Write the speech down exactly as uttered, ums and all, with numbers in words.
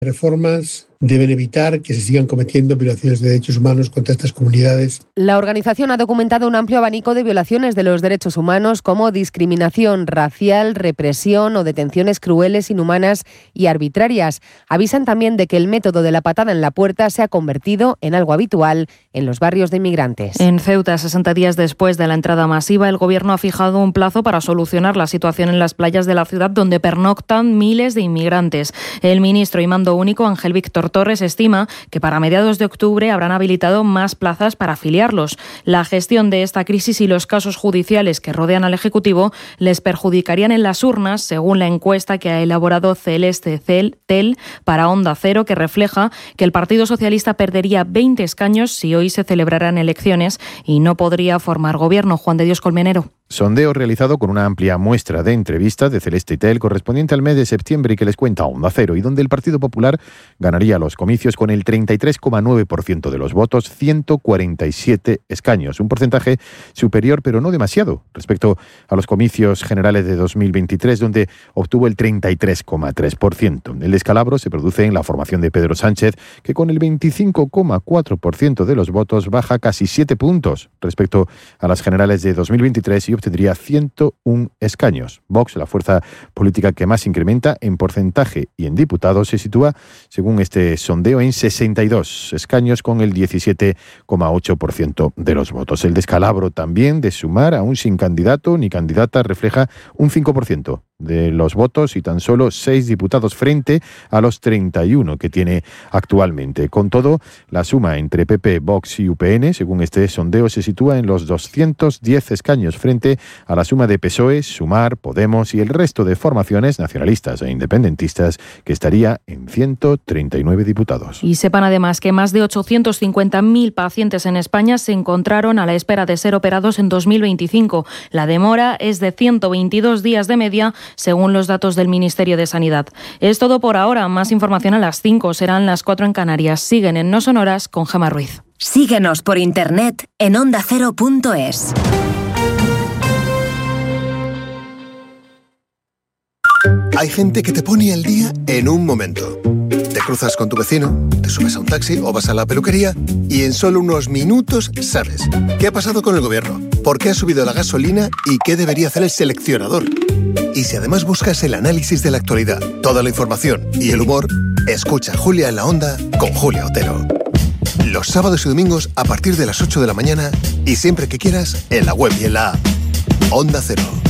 Reformas deben evitar que se sigan cometiendo violaciones de derechos humanos contra estas comunidades. La organización ha documentado un amplio abanico de violaciones de los derechos humanos como discriminación racial, represión o detenciones crueles, inhumanas y arbitrarias. Avisan también de que el método de la patada en la puerta se ha convertido en algo habitual en los barrios de inmigrantes. En Ceuta, sesenta días después de la entrada masiva, el Gobierno ha fijado un plazo para solucionar la situación en las playas de la ciudad donde pernoctan miles de inmigrantes. El ministro y mando único, Ángel Víctor Torres, estima que para mediados de octubre habrán habilitado más plazas para afiliarlos. La gestión de esta crisis y los casos judiciales que rodean al Ejecutivo les perjudicarían en las urnas, según la encuesta que ha elaborado Celeste Tel para Onda Cero, que refleja que el Partido Socialista perdería veinte escaños si hoy se celebraran elecciones y no podría formar gobierno. Juan de Dios Colmenero. Sondeo realizado con una amplia muestra de entrevistas de Celeste Tel correspondiente al mes de septiembre y que les cuenta Onda Cero, y donde el Partido Popular ganaría los comicios con el treinta y tres coma nueve por ciento de los votos, ciento cuarenta y siete escaños, un porcentaje superior pero no demasiado respecto a los comicios generales de dos mil veintitrés, donde obtuvo el treinta y tres coma tres por ciento. El descalabro se produce en la formación de Pedro Sánchez, que con el veinticinco coma cuatro por ciento de los votos baja casi siete puntos respecto a las generales de dos mil veintitrés y tendría ciento uno escaños. Vox, la fuerza política que más incrementa en porcentaje y en diputados, se sitúa, según este sondeo, en sesenta y dos escaños con el diecisiete coma ocho por ciento de los votos. El descalabro también de Sumar, aún sin candidato ni candidata, refleja un cinco por ciento de los votos y tan solo seis diputados frente a los treinta y uno que tiene actualmente. Con todo, la suma entre P P, Vox y U P N, según este sondeo, se sitúa en los doscientos diez escaños frente a la suma de P S O E, Sumar, Podemos y el resto de formaciones nacionalistas e independentistas, que estaría en ciento treinta y nueve diputados. Y sepan además que más de ochocientos cincuenta mil pacientes en España se encontraron a la espera de ser operados en dos mil veinticinco. La demora es de ciento veintidós días de media, según los datos del Ministerio de Sanidad. Es todo por ahora. Más información a las cinco. Serán las cuatro en Canarias. Siguen en No Sonoras con Gemma Ruiz. Síguenos por internet en onda cero punto es. Hay gente que te pone al día en un momento. Te cruzas con tu vecino, te subes a un taxi o vas a la peluquería y en solo unos minutos sabes qué ha pasado con el gobierno, por qué ha subido la gasolina y qué debería hacer el seleccionador. Y si además buscas el análisis de la actualidad, toda la información y el humor, escucha Julia en la Onda con Julia Otero. Los sábados y domingos a partir de las ocho de la mañana y siempre que quieras en la web y en la app. Onda Cero.